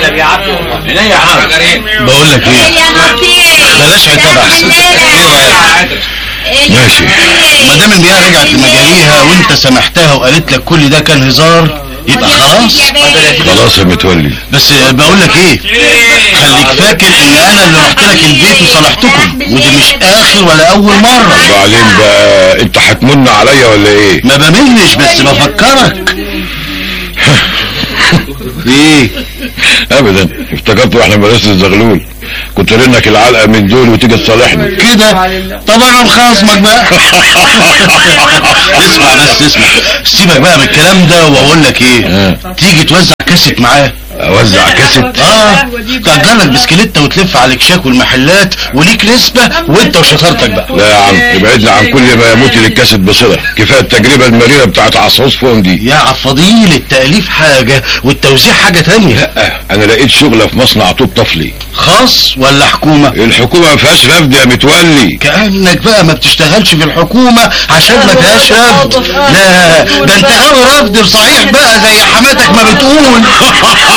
مقلب يا عبد والله. يا عم بقول لك ايه، بلاش عتاب احسن. ماشي. ما دام المياه رجعت لمجاريها وانت سامحتها وقالت لك كل ده كان هزار، يبقى خلاص. خلاص يا متولي. بس بقول لك ايه، خليك فاكر ان انا اللي رحت لك البيت وصالحتكم، ودي مش اخر ولا اول مره. وبعدين بقى انت هتمن عليا ولا ايه؟ ما بملش بس بفكرك. ايه؟ ابدا، افتكرت واحنا مدرسة الزغلول كنت رنك العلقه من دول وتيجي تصالحني كده. طب انا مخاصمك بقى. اسمع بس اسمع، سيبك بقى من الكلام ده واقول لك ايه، تيجي توزع كاسيت معاه. اوزع كاسيت؟ تأجرلك بسكليتة وتلف على الكشاك والمحلات وليك نسبة وانت وشطارتك بقى. لا يا عم، ابعدنا عن كل ما يموت للكاسيت بصلة. كفاية التجربة المريرة بتاعت عصعوص فوم دي. يا عفضيل، التأليف حاجة والتوزيع حاجة تانية. لا، انا لقيت شغلة في مصنع طوب طفلي. خاص ولا حكومة؟ الحكومة ما فيهاش رفد يا متولي. كأنك بقى ما بتشتغلش في الحكومة عشان ما فيهاش رفد. لا، ده انت قوي رفد صحيح بقى زي حماتك ما بتقول.